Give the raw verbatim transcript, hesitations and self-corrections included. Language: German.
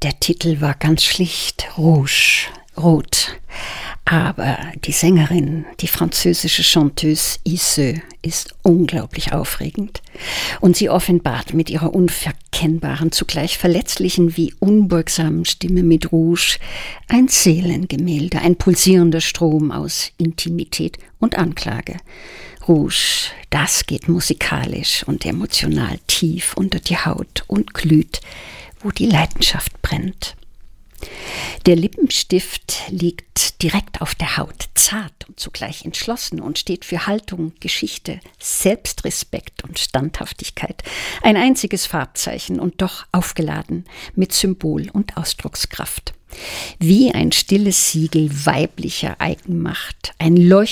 Der Titel war ganz schlicht Rouge, Rot. Aber die Sängerin, die französische Chanteuse Isseux, ist unglaublich aufregend. Und sie offenbart mit ihrer unverkennbaren, zugleich verletzlichen wie unbeugsamen Stimme mit Rouge ein Seelengemälde, ein pulsierender Strom aus Intimität und Anklage. Rouge, das geht musikalisch und emotional tief unter die Haut und glüht, wo die Leidenschaft brennt. Der Lippenstift liegt direkt auf der Haut, zart und zugleich entschlossen und steht für Haltung, Geschichte, Selbstrespekt und Standhaftigkeit. Ein einziges Farbzeichen und doch aufgeladen mit Symbol und Ausdruckskraft. Wie ein stilles Siegel weiblicher Eigenmacht, ein